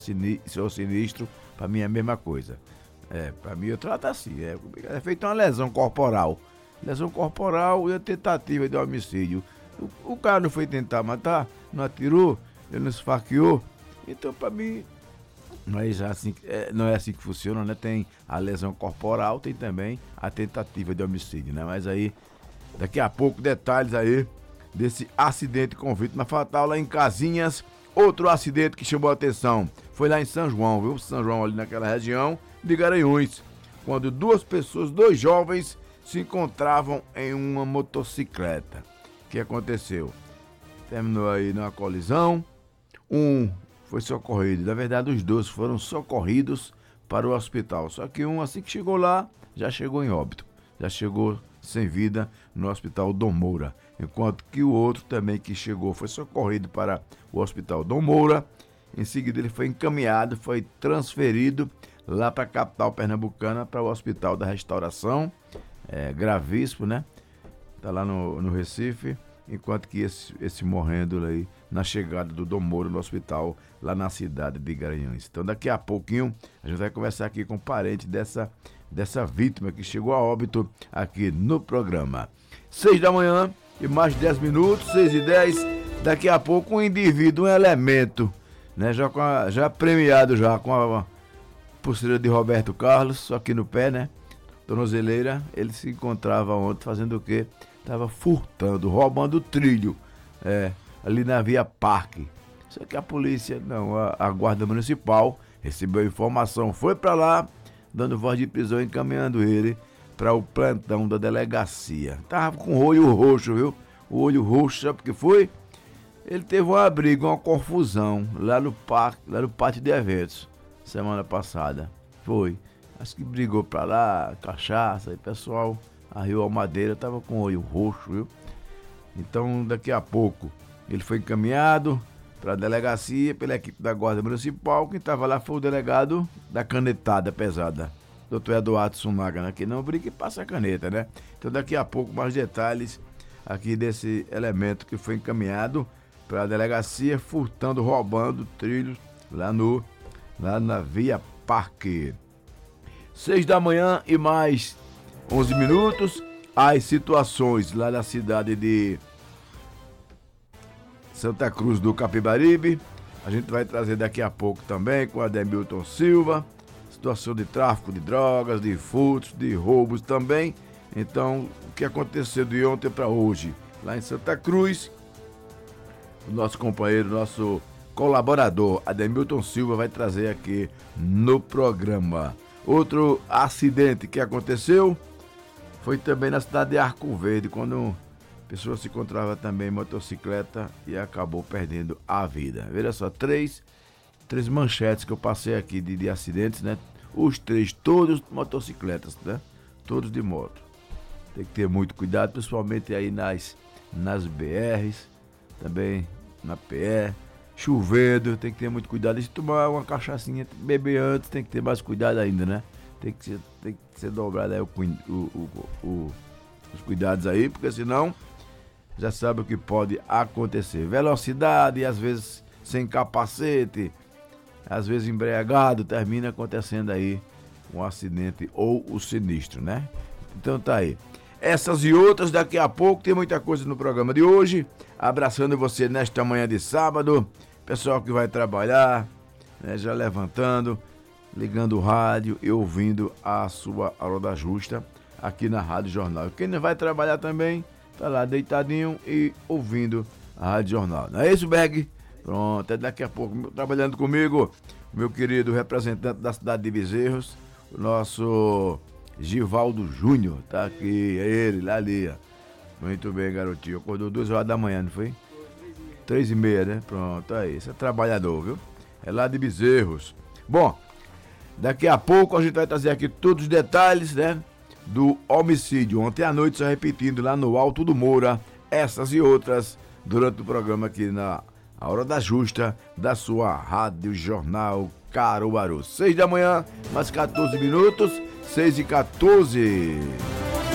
se é o sinistro, para mim é a mesma coisa. Para mim eu trato assim, é feito uma lesão corporal. Lesão corporal e a tentativa de homicídio. O cara não foi tentar matar, não atirou, ele não esfaqueou. Então, para mim, mas assim, não é assim que funciona, né? Tem a lesão corporal, tem também a tentativa de homicídio, né? Mas aí, daqui a pouco, detalhes aí desse acidente com vítima fatal lá em Casinhas. Outro acidente que chamou a atenção foi lá em São João, viu? São João ali naquela região de Garanhuns, quando dois jovens se encontravam em uma motocicleta. O que aconteceu? Terminou aí numa colisão, um foi socorrido, na verdade os dois foram socorridos para o hospital, só que um assim que chegou lá, já chegou em óbito, já chegou sem vida no hospital Dom Moura, enquanto que o outro também que chegou foi socorrido para o hospital Dom Moura. Em seguida ele foi encaminhado, foi transferido lá para a capital pernambucana, para o Hospital da Restauração, gravíssimo, né? Tá lá no Recife, enquanto que esse morrendo aí na chegada do Dom Moura no hospital, lá na cidade de Garanhuns. Então daqui a pouquinho a gente vai conversar aqui com o parente dessa vítima que chegou a óbito aqui no programa. 6 da manhã e mais 10 minutos, 6h10. Daqui a pouco um indivíduo, um elemento, né, já premiado já com a pulseira de Roberto Carlos, só que no pé, né, tornozeleira. Ele se encontrava ontem fazendo o quê? Estava furtando, roubando o trilho, ali na Via Parque. Só que a polícia, não, a guarda municipal recebeu a informação, foi para lá, dando voz de prisão, encaminhando ele para o plantão da delegacia. Tava com o olho roxo, viu? O olho roxo, sabe o que foi? Ele teve uma briga, uma confusão lá no pátio de eventos, semana passada. Foi. Acho que brigou pra lá, cachaça, e o pessoal arriou a madeira, tava com o olho roxo, viu? Então, daqui a pouco, ele foi encaminhado para a delegacia pela equipe da Guarda Municipal. Quem estava lá foi o delegado da canetada pesada, Dr. Eduardo Sumaga, né? Que não briga e passa a caneta, né? Então, daqui a pouco, mais detalhes aqui desse elemento que foi encaminhado para a delegacia, furtando, roubando trilhos lá na Via Parque. 6 da manhã e mais 11 minutos. As situações lá na cidade de Santa Cruz do Capibaribe, a gente vai trazer daqui a pouco também com Ademilton Silva. Situação de tráfico de drogas, de furtos, de roubos também. Então, o que aconteceu de ontem para hoje lá em Santa Cruz, o nosso companheiro, nosso colaborador Ademilton Silva vai trazer aqui no programa. Outro acidente que aconteceu foi também na cidade de Arco Verde, quando uma pessoa se encontrava também em motocicleta e acabou perdendo a vida. Veja só, três manchetes que eu passei aqui de acidentes, né? Os três, todos motocicletas, né? Todos de moto. Tem que ter muito cuidado, principalmente aí nas BRs, também na PE, chovendo, tem que ter muito cuidado. E se tomar uma cachaçinha, beber antes, tem que ter mais cuidado ainda, né? Tem que ser dobrado aí os cuidados aí, porque senão já sabe o que pode acontecer. Velocidade, às vezes sem capacete, às vezes embriagado, termina acontecendo aí um acidente ou o sinistro, né? Então tá aí. Essas e outras daqui a pouco, tem muita coisa no programa de hoje. Abraçando você nesta manhã de sábado. Pessoal que vai trabalhar, né, já levantando, ligando o rádio e ouvindo a sua Hora Justa aqui na Rádio Jornal. Quem não vai trabalhar também, tá lá deitadinho e ouvindo a Rádio Jornal. Não é isso, Berg? Pronto, é daqui a pouco. Trabalhando comigo, meu querido representante da cidade de Bezerros, o nosso Givaldo Júnior, tá aqui, é ele, lá ali, ó. Muito bem, garotinho. Acordou 2 horas da manhã, não foi? 3h30, né? Pronto, aí. Esse é trabalhador, viu? É lá de Bezerros. Bom, daqui a pouco a gente vai trazer aqui todos os detalhes, né? Do homicídio. Ontem à noite, só repetindo, lá no Alto do Moura, essas e outras, durante o programa aqui na Hora da Justa, da sua Rádio Jornal Caruaru. 6 da manhã, mais 14 minutos, 6h14.